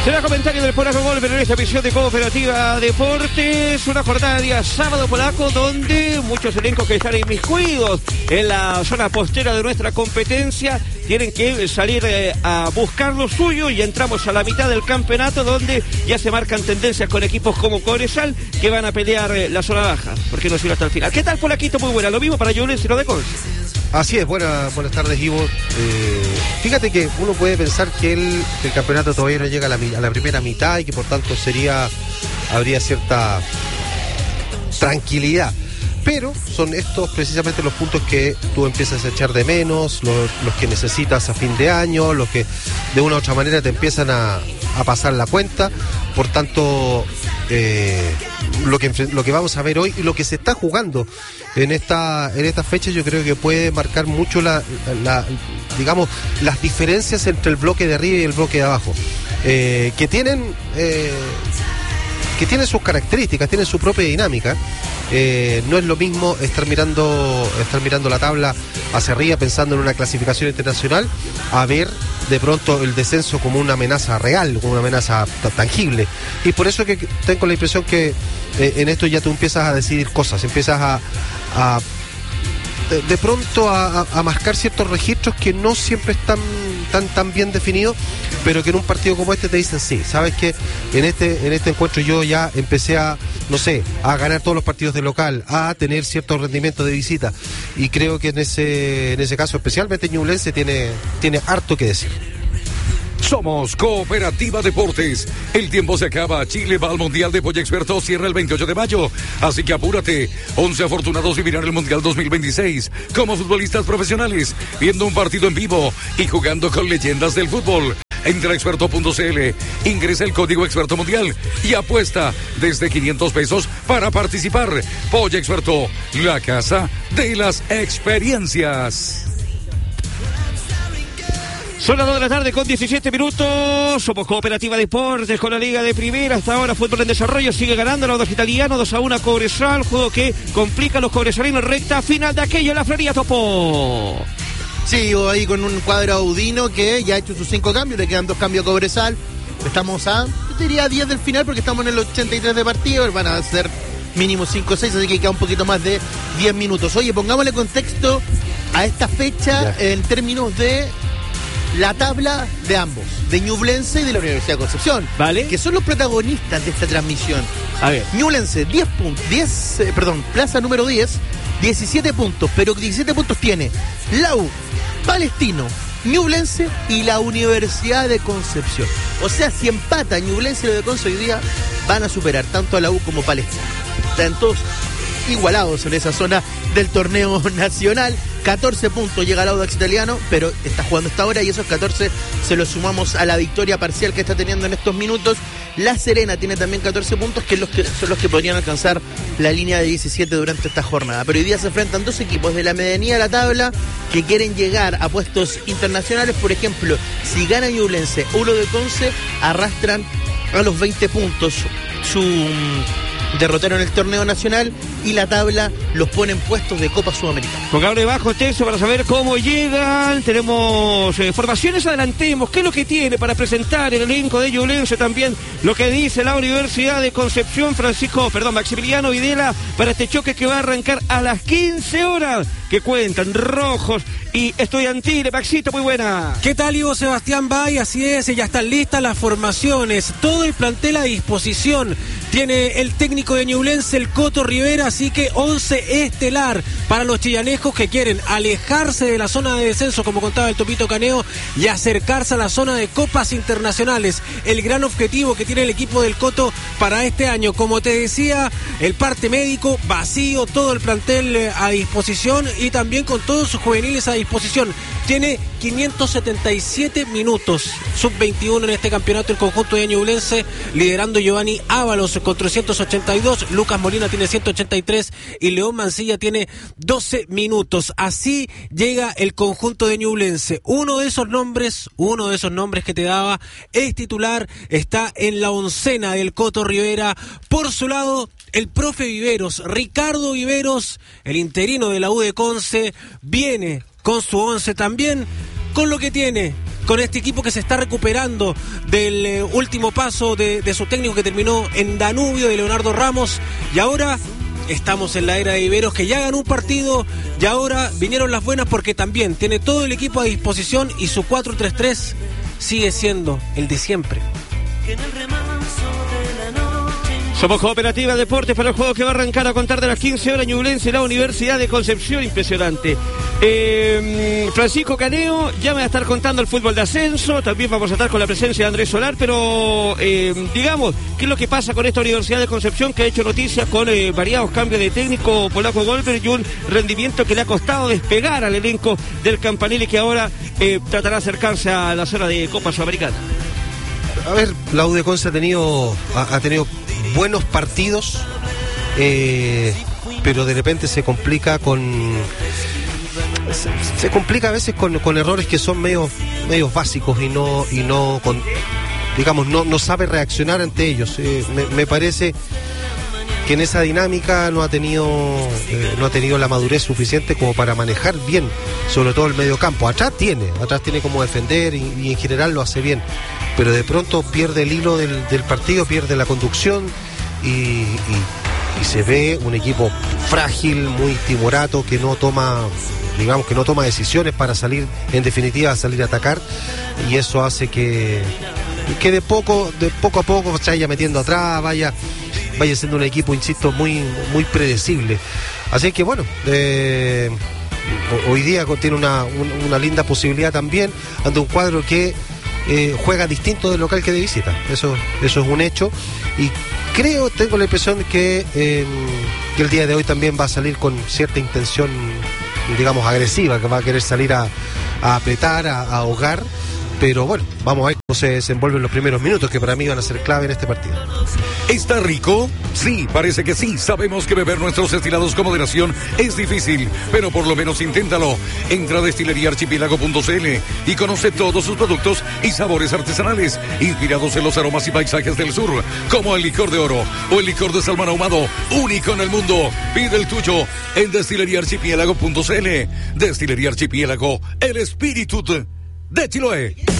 Será comentario del Polaco Gol, pero en esta emisión de Cooperativa Deportes, una jornada día sábado polaco, donde muchos elencos que están inmiscuidos en la zona postera de nuestra competencia tienen que salir a buscar lo suyo, y entramos a la mitad del campeonato, donde ya se marcan tendencias con equipos como Cobresal, que van a pelear la zona baja, porque no sigue hasta el final. ¿Qué tal, Polaquito? Muy buena. Lo mismo para Ñublense y lo de Conce. Así es, buenas tardes, Ivo. Fíjate que uno puede pensar que el campeonato todavía no llega a la primera mitad y que por tanto habría cierta tranquilidad. Pero son estos precisamente los puntos que tú empiezas a echar de menos, los que necesitas a fin de año, los que de una u otra manera te empiezan a pasar la cuenta. Por tanto, lo que vamos a ver hoy y lo que se está jugando en esta fecha, yo creo que puede marcar mucho digamos, las diferencias entre el bloque de arriba y el bloque de abajo, que tienen sus características, tienen su propia dinámica. No es lo mismo estar mirando la tabla hacia arriba pensando en una clasificación internacional, a ver de pronto el descenso como una amenaza real, como una amenaza tangible. Y por eso que tengo la impresión que en esto ya tú empiezas a decidir cosas, empiezas de pronto a marcar ciertos registros que no siempre están tan bien definidos, pero que en un partido como este te dicen, sí, sabes que en este encuentro yo ya empecé a ganar todos los partidos de local, a tener cierto rendimiento de visita, y creo que en ese caso especialmente Ñublense tiene harto que decir. Somos Cooperativa Deportes. El tiempo se acaba. Chile va al Mundial de Polla Experto. Cierra el 28 de mayo. Así que apúrate. 11 afortunados vivirán el Mundial 2026 como futbolistas profesionales, viendo un partido en vivo y jugando con leyendas del fútbol. Entra a experto.cl, ingresa el código Experto Mundial y apuesta desde 500 pesos para participar. Polla Experto, la casa de las experiencias. Son las 2 de la tarde con 17 minutos. Somos Cooperativa Deportes con la Liga de Primera. Hasta ahora fútbol en desarrollo. Sigue ganando el Audax Italiano 2-1 a Cobresal. Juego que complica a los cobresalinos. Recta final de aquello. La Florida topó. Sí, ahí con un cuadro audino que ya ha hecho sus 5 cambios. Le quedan 2 cambios a Cobresal. Estamos yo diría 10 del final, porque estamos en el 83 de partido. Van a ser mínimo 5 o 6, así que queda un poquito más de 10 minutos. Oye, pongámosle contexto a esta fecha en términos de la tabla de ambos, de Ñublense y de la Universidad de Concepción, ¿vale? Que son los protagonistas de esta transmisión. A ver. Ñublense, plaza número 10, 17 puntos, pero 17 puntos tiene la U, Palestino, Ñublense y la Universidad de Concepción. O sea, si empata Ñublense y lo de Concepción hoy día, van a superar tanto a la U como Palestino. Están todos igualados en esa zona del torneo nacional. 14 puntos llega el Audax Italiano, pero está jugando esta hora, y esos 14 se los sumamos a la victoria parcial que está teniendo en estos minutos. La Serena tiene también 14 puntos, que son los que podrían alcanzar la línea de 17 durante esta jornada. Pero hoy día se enfrentan dos equipos de la medianía de la tabla que quieren llegar a puestos internacionales. Por ejemplo, si gana Ñublense o lo de Conce, arrastran a los 20 puntos su derrotero en el torneo nacional, y la tabla los pone en puestos de Copa Sudamericana. Con cable bajo extenso para saber cómo llegan. Tenemos formaciones, adelantemos. ¿Qué es lo que tiene para presentar el elenco de Ñublense? También lo que dice la Universidad de Concepción. Maximiliano Videla, para este choque que va a arrancar a las 15 horas. Que cuentan Rojos y Estudiantil. Maxito, muy buena. ¿Qué tal, Ivo? Sebastián Bay? Así es, ya están listas las formaciones, todo el plantel a disposición. Tiene el técnico de Ñublense, el Coto Rivera, así que 11 estelar para los chillanejos que quieren alejarse de la zona de descenso, como contaba el Topito Caneo, y acercarse a la zona de copas internacionales. El gran objetivo que tiene el equipo del Coto para este año. Como te decía, el parte médico vacío, todo el plantel a disposición, y también con todos sus juveniles a disposición. Tiene 577 minutos sub-21 en este campeonato el conjunto de Ñublense, liderando Giovanni Ábalos con 382, Lucas Molina tiene 183 y León Mancilla tiene 12 minutos. Así llega el conjunto de Ñublense. Uno de esos nombres que te daba es titular, está en la oncena del Coto Rivera. Por su lado, el profe Viveros, Ricardo Viveros, el interino de la U de Conce, viene con su once también, con lo que tiene, con este equipo que se está recuperando del último paso de su técnico que terminó en Danubio, de Leonardo Ramos, y ahora estamos en la era de Iberos, que ya ganó un partido y ahora vinieron las buenas porque también tiene todo el equipo a disposición y su 4-3-3 sigue siendo el de siempre. Somos Cooperativa Deportes para el juego que va a arrancar a contar de las 15 horas. Ñublense, la Universidad de Concepción, impresionante. Francisco Caneo ya me va a estar contando el fútbol de ascenso. También vamos a estar con la presencia de Andrés Solar. Pero digamos, ¿qué es lo que pasa con esta Universidad de Concepción, que ha hecho noticias con variados cambios de técnico polaco Golber y un rendimiento que le ha costado despegar al elenco del Campanile, que ahora tratará de acercarse a la zona de Copa Sudamericana? A ver, la U de Conce ha tenido buenos partidos, pero de repente se complica a veces con errores que son medios básicos y no sabe reaccionar ante ellos. Me parece que en esa dinámica no ha tenido la madurez suficiente como para manejar bien, sobre todo el medio campo. Atrás tiene como defender y en general lo hace bien, pero de pronto pierde el hilo del partido, pierde la conducción y se ve un equipo frágil, muy timorato, que no toma decisiones para salir, en definitiva, salir a atacar, y eso hace que de poco a poco se vaya metiendo atrás, vaya siendo un equipo, insisto, muy, muy predecible. Así que bueno, hoy día tiene una linda posibilidad también ante un cuadro que juega distinto del local que de visita. Eso es un hecho, y tengo la impresión que el día de hoy también va a salir con cierta intención, digamos, agresiva, que va a querer salir a apretar, a ahogar. Pero bueno, vamos a ver cómo se desenvuelven los primeros minutos, que para mí van a ser clave en este partido. ¿Está rico? Sí, parece que sí. Sabemos que beber nuestros destilados con moderación es difícil, pero por lo menos inténtalo. Entra a destileriaarchipiélago.cl y conoce todos sus productos y sabores artesanales, inspirados en los aromas y paisajes del sur, como el licor de oro o el licor de salmón ahumado, único en el mundo. Pide el tuyo en destileriaarchipiélago.cl. Destilería Archipiélago, el espíritu de Chiloé.